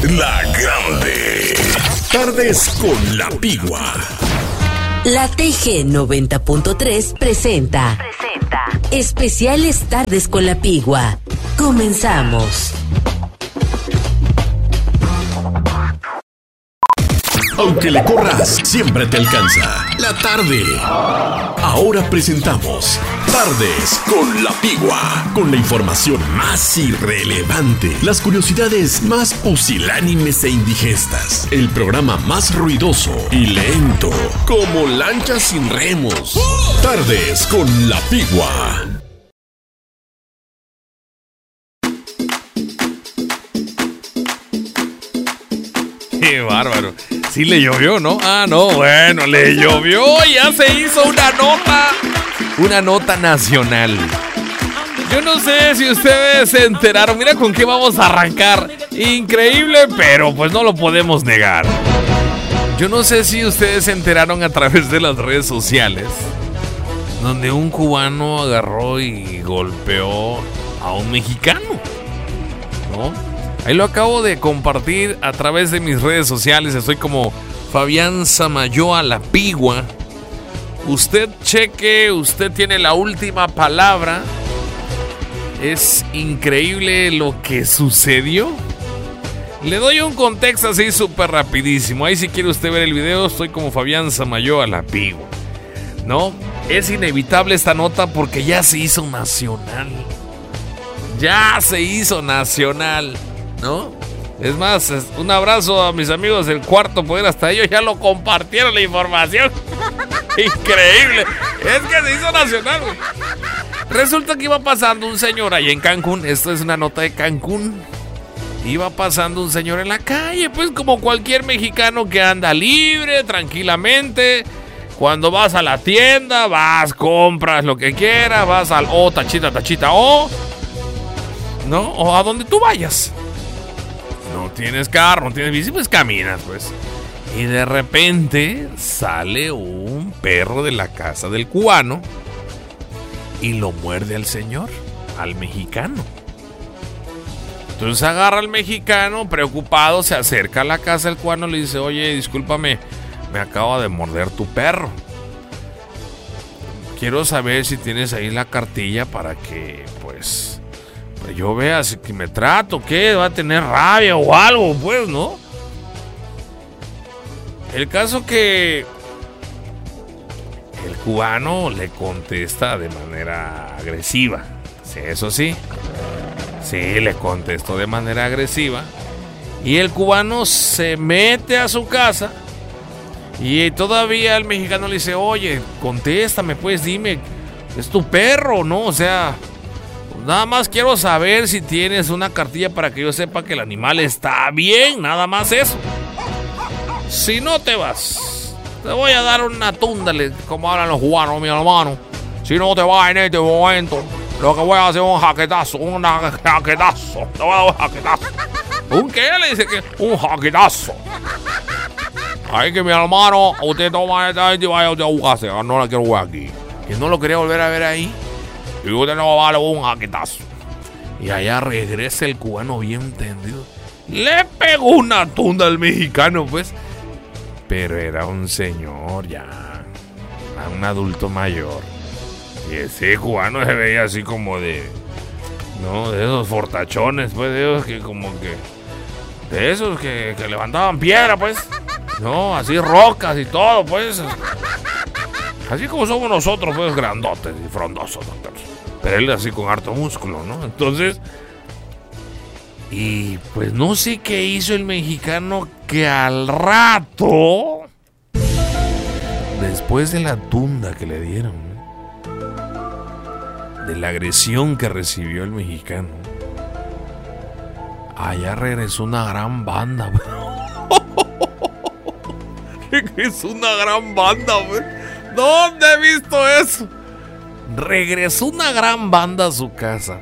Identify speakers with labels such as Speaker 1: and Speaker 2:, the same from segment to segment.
Speaker 1: La Grande. Tardes con la Pigua.
Speaker 2: La TG 90.3 presenta Especiales Tardes con la Pigua. Comenzamos.
Speaker 1: Aunque le corras, siempre te alcanza. La tarde. Ahora presentamos Tardes con la Pigua. Con la información más irrelevante, las curiosidades más pusilánimes e indigestas, el programa más ruidoso y lento, como lanchas sin remos. Tardes con la Pigua.
Speaker 3: ¡Qué bárbaro! Sí le llovió, ¿no? Ah, no, bueno, le llovió y ya se hizo una nota nacional. Yo no sé si ustedes se enteraron. Mira con qué vamos a arrancar. Increíble, pero pues no lo podemos negar. Yo no sé si ustedes se enteraron a través de las redes sociales, donde un cubano agarró y golpeó a un mexicano, ¿no? Ahí lo acabo de compartir a través de mis redes sociales. Estoy como Fabián Samayoa La Pigua. Usted cheque, usted tiene la última palabra. Es increíble lo que sucedió. Le doy un contexto así súper rapidísimo. Ahí si quiere usted ver el video, estoy como Fabián Samayoa La Pigua, ¿no? Es inevitable esta nota porque ya se hizo nacional. Ya se hizo nacional, ¿no? Es más, un abrazo a mis amigos del Cuarto Poder, hasta ellos ya lo compartieron la información. Increíble, es que se hizo nacional, güey. Resulta que iba pasando un señor allá en Cancún, esto es una nota de Cancún. Iba pasando un señor en la calle, pues como cualquier mexicano que anda libre, tranquilamente. Cuando vas a la tienda, vas, compras lo que quieras, vas al tachita, ¿no? O a donde tú vayas. No tienes carro, no tienes bici, pues caminas, pues. Y de repente sale un perro de la casa del cubano y lo muerde al señor, al mexicano. Entonces agarra al mexicano, preocupado, se acerca a la casa del cubano y le dice: oye, discúlpame, me acaba de morder tu perro. Quiero saber si tienes ahí la cartilla para que, pues yo vea si me trato, ¿qué? ¿Va a tener rabia o algo? Pues, ¿no? El caso que el cubano le contesta de manera agresiva. Sí, eso sí. Sí, le contestó de manera agresiva. Y el cubano se mete a su casa. Y todavía el mexicano le dice: oye, contéstame, pues, dime, ¿es tu perro, no? O sea, nada más quiero saber si tienes una cartilla para que yo sepa que el animal está bien, nada más eso. Si no te vas, te voy a dar una tunda, como hablan los cubanos, mi hermano. Si no te vas en este momento, lo que voy a hacer es un jaquetazo. Te voy a dar un jaquetazo. ¿Un qué? Le dice que un jaquetazo. Ay, que mi hermano, usted toma esta gente y vaya usted a buscarse. No la quiero ver aquí. Y no lo quería volver a ver ahí. Y usted no va a darle un jaquetazo. Y allá regresa el cubano bien tendido. Le pegó una tunda al mexicano, pues. Pero era un señor ya, un adulto mayor. Y ese cubano se veía así como de, ¿no? De esos fortachones, pues, de esos que como que, de esos que levantaban piedra, pues. No, así rocas y todo, pues. Así como somos nosotros, pues, grandotes y frondosos, doctor. Pero él así con harto músculo, ¿no? Entonces, y pues no sé qué hizo el mexicano, que al rato, después de la tunda que le dieron, de la agresión que recibió el mexicano, allá regresó una gran banda. Es una gran banda, güey. ¿Dónde he visto eso? Regresó una gran banda a su casa.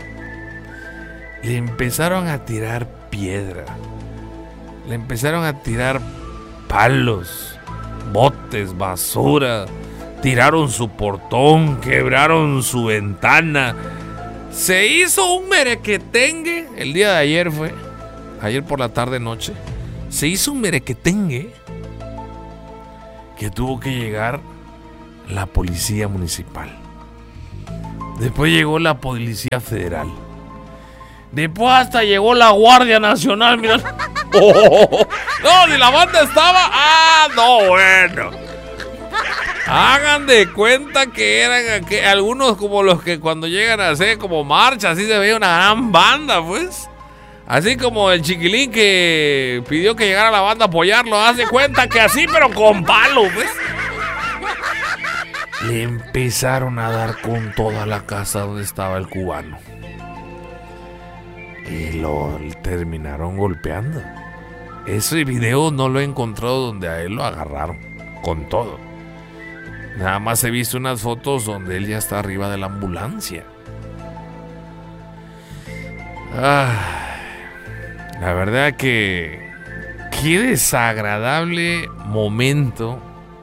Speaker 3: Le empezaron a tirar piedra. Le empezaron a tirar palos, botes, basura. Tiraron su portón, quebraron su ventana. Se hizo un merequetengue. El día de ayer fue. ayer por la tarde noche, se hizo un merequetengue que tuvo que llegar la policía municipal. Después llegó la policía federal. Después hasta llegó la Guardia Nacional, mira. No, ni la banda estaba. Ah, no, bueno. Hagan de cuenta que eran algunos como los que cuando llegan a hacer como marcha, así se ve una gran banda, pues. Así como el chiquilín que pidió que llegara la banda a apoyarlo. Haz de cuenta que así, pero con palo, pues. Le empezaron a dar con toda la casa donde estaba el cubano. Y lo terminaron golpeando. Ese video no lo he encontrado donde a él lo agarraron con todo. Nada más he visto unas fotos donde él ya está arriba de la ambulancia. La verdad que qué desagradable momento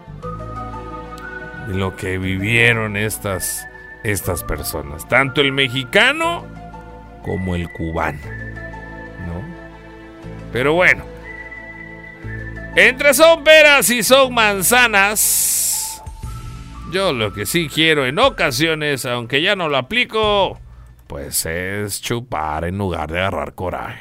Speaker 3: de lo que vivieron estas personas, tanto el mexicano como el cubano, ¿no? Pero bueno, entre son peras y son manzanas, yo lo que sí quiero en ocasiones, aunque ya no lo aplico, pues es chupar en lugar de agarrar coraje.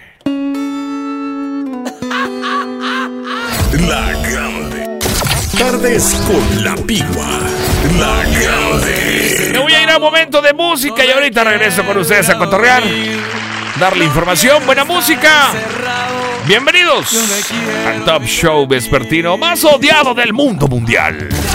Speaker 1: La Grande. Tardes con la Pigua. La Grande.
Speaker 3: Me voy a ir a un momento de música y ahorita regreso con ustedes a cotorrear, darle información, buena música. Bienvenidos al Top Show vespertino más odiado del mundo mundial.